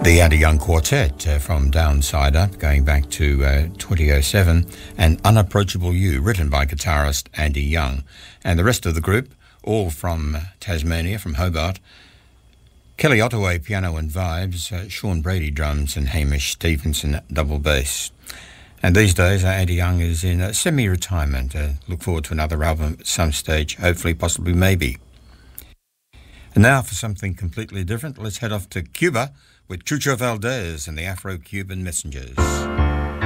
The Andy Young Quartet from Downsider, going back to 2007, and Unapproachable You, written by guitarist Andy Young. And the rest of the group, all from Tasmania, from Hobart. Kelly Ottaway, piano and vibes, Sean Brady, drums, and Hamish Stevenson, double bass. And these days, Andy Young is in semi-retirement. Look forward to another album at some stage, hopefully, possibly, maybe. And now for something completely different, let's head off to Cuba with Chucho Valdez and the Afro-Cuban Messengers.